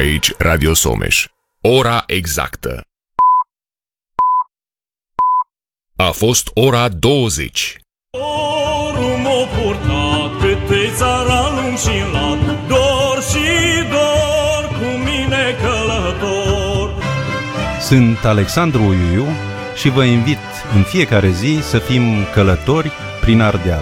aici Radio Someș. Ora exactă. A fost ora 20. Dorul m-o purtat câte țara lung și lat, dor și dor cu mine călător. Sunt Alexandru Uiuiu și vă invit în fiecare zi să fim călători prin Ardeal.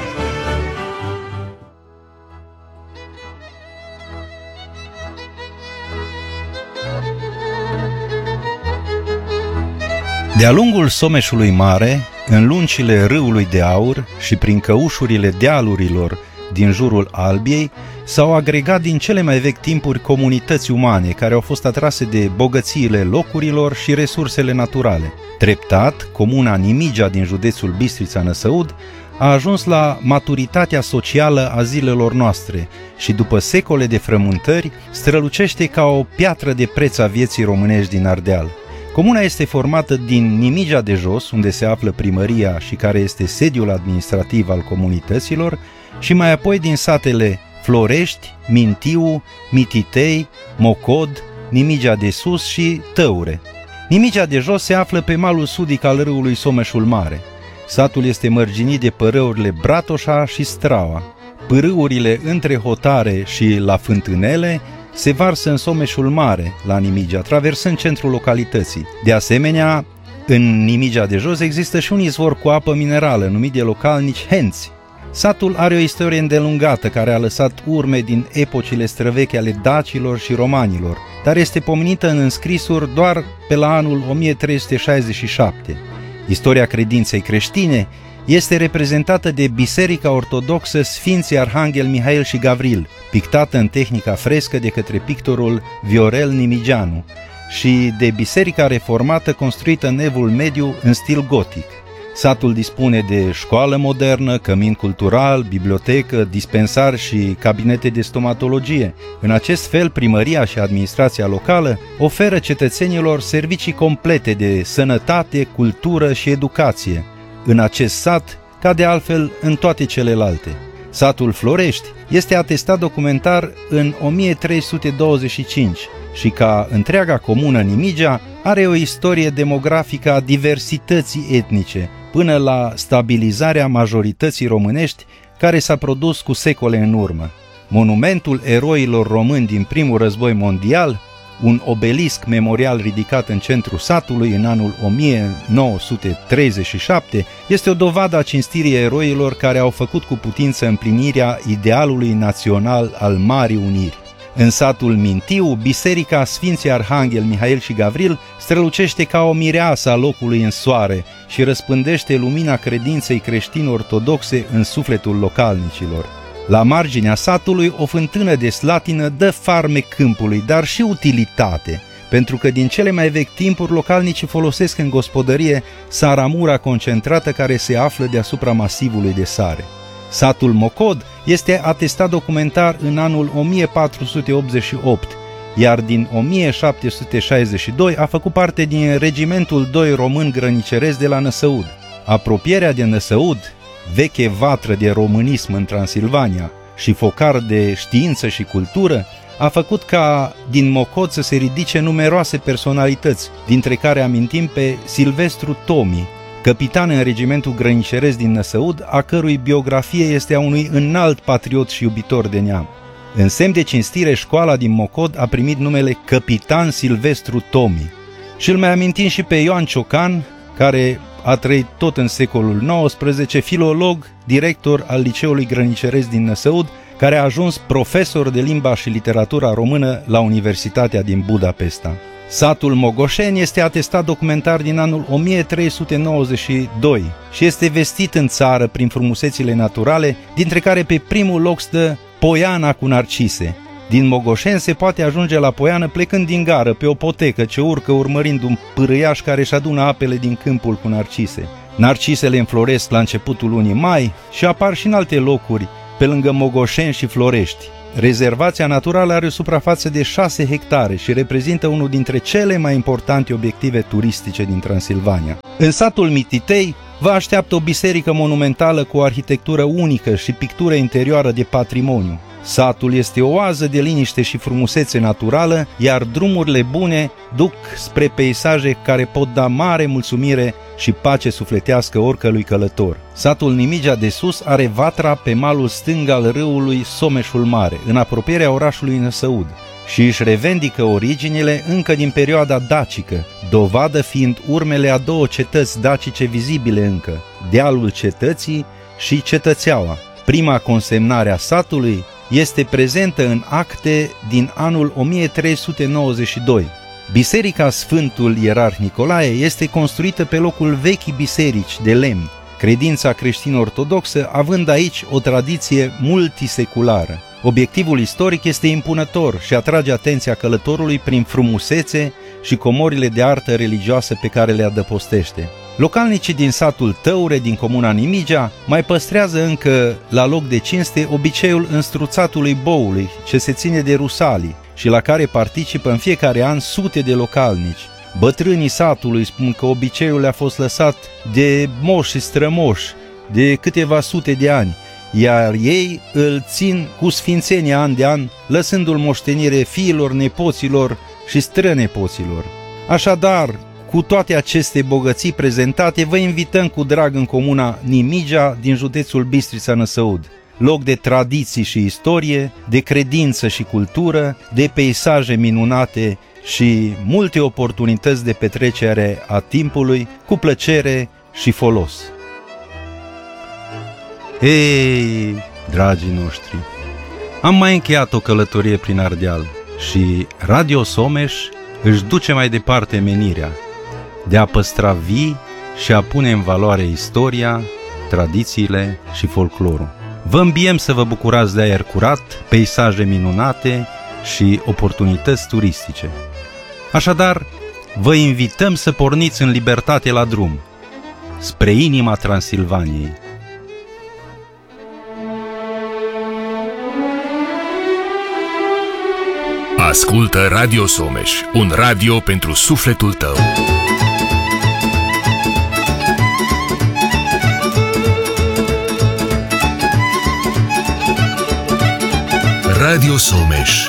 De-a lungul Someșului Mare, în lungile râului de aur și prin căușurile dealurilor din jurul Albiei, s-au agregat din cele mai vechi timpuri comunități umane care au fost atrase de bogățiile locurilor și resursele naturale. Treptat, comuna Nimigea din județul Bistrița-Năsăud a ajuns la maturitatea socială a zilelor noastre și după secole de frământări strălucește ca o piatră de preț a vieții românești din Ardeal. Comuna este formată din Nimigea de Jos, unde se află primăria și care este sediul administrativ al comunităților, și mai apoi din satele Florești, Mintiu, Mititei, Mocod, Nimigea de Sus și Tăure. Nimigea de Jos se află pe malul sudic al râului Someșul Mare. Satul este mărginit de părâurile Bratoșa și Straua. Pârâurile între Hotare și la Fântânele se varsă în Someșul Mare, la Nimigea, traversând centrul localității. De asemenea, în Nimigea de Jos există și un izvor cu apă minerală, numit de localnici Henți. Satul are o istorie îndelungată, care a lăsat urme din epocile străvechi ale dacilor și romanilor, dar este pomenită în înscrisuri doar pe la anul 1367. Istoria credinței creștine este reprezentată de Biserica Ortodoxă Sfinții Arhanghel Mihail și Gavril, pictată în tehnica frescă de către pictorul Viorel Nimigeanu, și de Biserica Reformată construită în Evul Mediu în stil gotic. Satul dispune de școală modernă, cămin cultural, bibliotecă, dispensar și cabinete de stomatologie. În acest fel, primăria și administrația locală oferă cetățenilor servicii complete de sănătate, cultură și educație în acest sat, ca de altfel în toate celelalte. Satul Florești este atestat documentar în 1325 și, ca întreaga comună Nimigea, are o istorie demografică a diversității etnice, până la stabilizarea majorității românești care s-a produs cu secole în urmă. Monumentul eroilor români din primul război mondial, un obelisc memorial ridicat în centrul satului în anul 1937, este o dovadă a cinstirii eroilor care au făcut cu putință împlinirea idealului național al Marii Uniri. În satul Mintiu, Biserica Sfinții Arhanghel Mihail și Gavril strălucește ca o mireasă a locului în soare și răspândește lumina credinței creștin-ortodoxe în sufletul localnicilor. La marginea satului, o fântână de slatină dă farmec câmpului, dar și utilitate, pentru că din cele mai vechi timpuri localnicii folosesc în gospodărie saramura concentrată care se află deasupra masivului de sare. Satul Mocod este atestat documentar în anul 1488, iar din 1762 a făcut parte din regimentul 2 român grăniceresc de la Năsăud. Apropierea de Năsăud, veche vatră de românism în Transilvania și focar de știință și cultură, a făcut ca din Mocod să se ridice numeroase personalități, dintre care amintim pe Silvestru Tomi, capitan în regimentul grăniceresc din Năsăud, a cărui biografie este a unui înalt patriot și iubitor de neam. În semn de cinstire, școala din Mocod a primit numele Capitan Silvestru Tomi. Și îl mai amintim și pe Ioan Ciocan, care a trăit tot în secolul XIX, filolog, director al Liceului Grăniceresc din Năsăud, care a ajuns profesor de limba și literatura română la Universitatea din Budapesta. Satul Mogoșeni este atestat documentar din anul 1392 și este vestit în țară prin frumusețile naturale, dintre care pe primul loc stă Poiana cu Narcise. Din Mogoșeni se poate ajunge la Poiană plecând din gară pe o potecă ce urcă urmărind un pârâiaș care își adună apele din câmpul cu narcise. Narcisele înfloresc la începutul lunii mai și apar și în alte locuri, pe lângă Mogoșeni și Florești. Rezervația naturală are o suprafață de 6 hectare și reprezintă unul dintre cele mai importante obiective turistice din Transilvania. În satul Mititei vă așteaptă o biserică monumentală cu o arhitectură unică și pictură interioară de patrimoniu. Satul este o oază de liniște și frumusețe naturală, iar drumurile bune duc spre peisaje care pot da mare mulțumire și pace sufletească oricărui călător. Satul Nimigea de Sus are vatra pe malul stâng al râului Someșul Mare, în apropierea orașului Năsăud, și își revendică originile încă din perioada dacică, dovadă fiind urmele a două cetăți dacice vizibile încă, dealul cetății și Cetățeaua. Prima consemnare a satului este prezentă în acte din anul 1392. Biserica Sfântul Ierarh Nicolae este construită pe locul vechii biserici de lemn, credința creștin-ortodoxă având aici o tradiție multiseculară. Obiectivul istoric este impunător și atrage atenția călătorului prin frumusețe și comorile de artă religioasă pe care le adăpostește. Localnicii din satul Tăure, din comuna Nimigea, mai păstrează încă la loc de cinste obiceiul înstruțatului boului, ce se ține de rusalii și la care participă în fiecare an sute de localnici. Bătrânii satului spun că obiceiul le-a fost lăsat de moși și strămoși de câteva sute de ani, iar ei îl țin cu sfințenie an de an, lăsându-l moștenire fiilor, nepoților și strănepoților. Așadar, cu toate aceste bogății prezentate, vă invităm cu drag în comuna Nimigea din județul Bistrița-Năsăud, loc de tradiții și istorie, de credință și cultură, de peisaje minunate și multe oportunități de petrecere a timpului cu plăcere și folos. Ei, dragii noștri, am mai încheiat o călătorie prin Ardeal și Radio Someș își duce mai departe menirea de a păstra vii și a pune în valoare istoria, tradițiile și folclorul. Vă îmbiem să vă bucurați de aer curat, peisaje minunate și oportunități turistice. Așadar, vă invităm să porniți în libertate la drum, spre inima Transilvaniei. Ascultă Radio Someș, un radio pentru sufletul tău. Radio Someș,